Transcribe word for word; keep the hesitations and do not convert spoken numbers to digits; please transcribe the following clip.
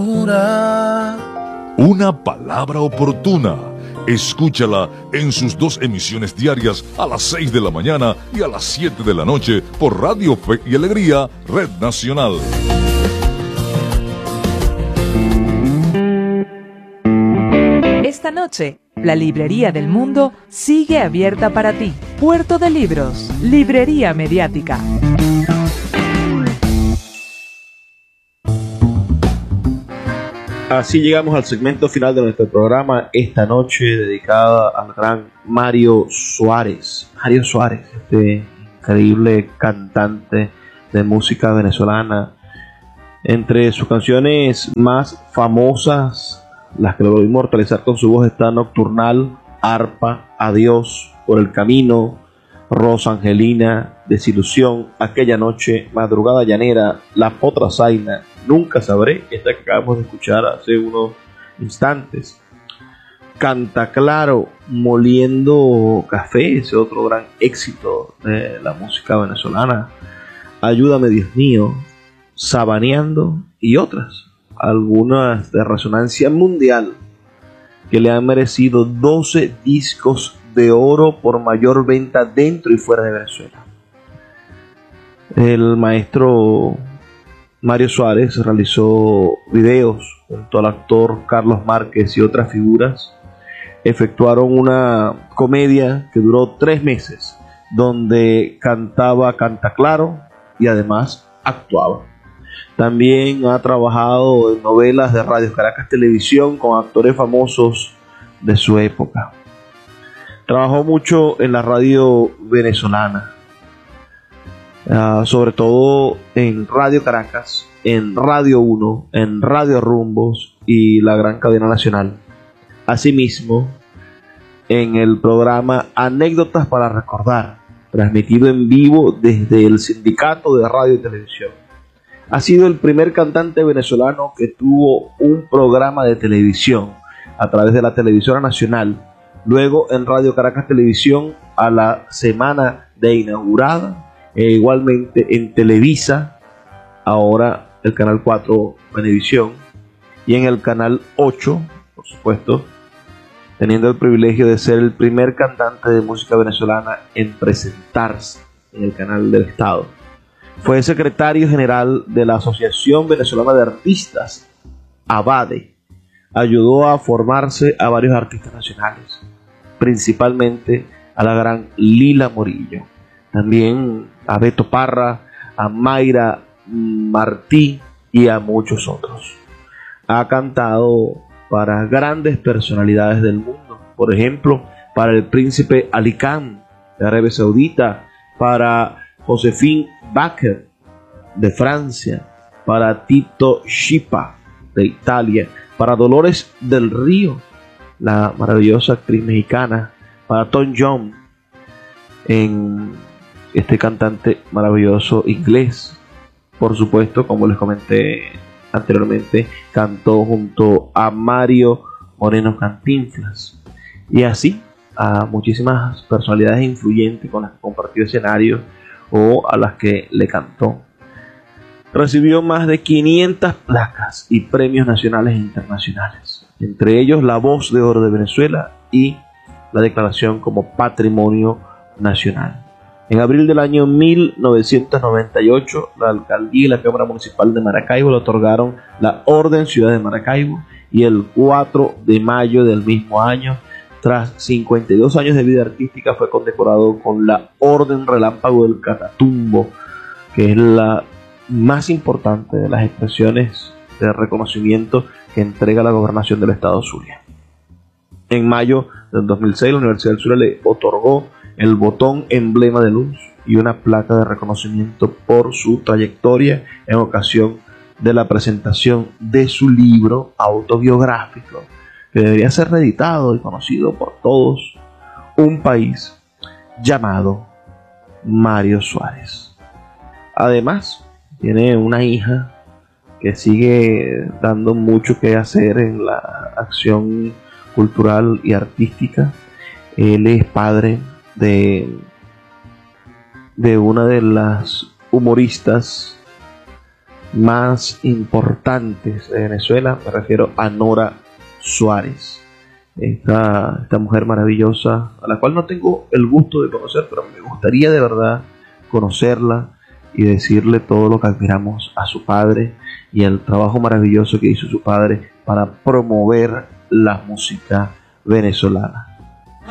ternura. Una palabra oportuna. Escúchala en sus dos emisiones diarias a las seis de la mañana y a las siete de la noche por Radio Fe y Alegría, Red Nacional. Esta noche, la Librería del Mundo sigue abierta para ti. Puerto de Libros, Librería Mediática. Así llegamos al segmento final de nuestro programa esta noche, dedicada al gran Mario Suárez. Mario Suárez, este increíble cantante de música venezolana. Entre sus canciones más famosas, las que logró inmortalizar con su voz, está Nocturnal, Arpa, Adiós, Por el Camino, Rosa Angelina, Desilusión, Aquella Noche, Madrugada Llanera, La Potra Zaina, Nunca Sabré, esta que acabamos de escuchar hace unos instantes. Canta Claro, Moliendo Café, ese otro gran éxito de la música venezolana. Ayúdame Dios mío, Sabaneando y otras, algunas de resonancia mundial, que le han merecido doce discos de oro por mayor venta dentro y fuera de Venezuela. El maestro Mario Suárez realizó videos junto al actor Carlos Márquez y otras figuras. Efectuaron una comedia que duró tres meses, donde cantaba Canta Claro y además actuaba. También ha trabajado en novelas de Radio Caracas Televisión con actores famosos de su época. Trabajó mucho en la radio venezolana, uh, sobre todo en Radio Caracas, en Radio uno, en Radio Rumbos y la gran cadena nacional. Asimismo, en el programa Anécdotas para Recordar, transmitido en vivo desde el Sindicato de Radio y Televisión. Ha sido el primer cantante venezolano que tuvo un programa de televisión a través de la televisora nacional, luego en Radio Caracas Televisión a la semana de inaugurada, e igualmente en Televisa, ahora el canal cuatro Venevisión, y en el canal ocho, por supuesto, teniendo el privilegio de ser el primer cantante de música venezolana en presentarse en el canal del Estado. Fue secretario general de la Asociación Venezolana de Artistas, ABADE. Ayudó a formarse a varios artistas nacionales, principalmente a la gran Lila Morillo, también a Beto Parra, a Mayra Martí y a muchos otros. Ha cantado para grandes personalidades del mundo, por ejemplo, para el príncipe Ali Khan de Arabia Saudita, para Josephine Baker de Francia, para Tito Schipa de Italia, para Dolores del Río, la maravillosa actriz mexicana, para Tom Jones, en este cantante maravilloso inglés. Por supuesto, como les comenté anteriormente, cantó junto a Mario Moreno Cantinflas, y así a muchísimas personalidades influyentes con las que compartió escenario o a las que le cantó. Recibió más de quinientas placas y premios nacionales e internacionales, entre ellos la Voz de Oro de Venezuela y la declaración como Patrimonio Nacional. En abril del año mil novecientos noventa y ocho, la alcaldía y la Cámara Municipal de Maracaibo le otorgaron la Orden Ciudad de Maracaibo, y el cuatro de mayo del mismo año, tras cincuenta y dos años de vida artística, fue condecorado con la Orden Relámpago del Catatumbo, que es la más importante de las expresiones de reconocimiento que entrega la Gobernación del Estado Zulia. En mayo del dos mil seis, la Universidad del Zulia le otorgó el botón emblema de luz y una placa de reconocimiento por su trayectoria en ocasión de la presentación de su libro autobiográfico, que debería ser reeditado y conocido por todos, Un país llamado Mario Suárez. Además, tiene una hija que sigue dando mucho que hacer en la acción cultural y artística. Él es padre de, de una de las humoristas más importantes de Venezuela. Me refiero a Nora Suárez, esta, esta mujer maravillosa a la cual no tengo el gusto de conocer, pero me gustaría de verdad conocerla y decirle todo lo que admiramos a su padre y el trabajo maravilloso que hizo su padre para promover la música venezolana.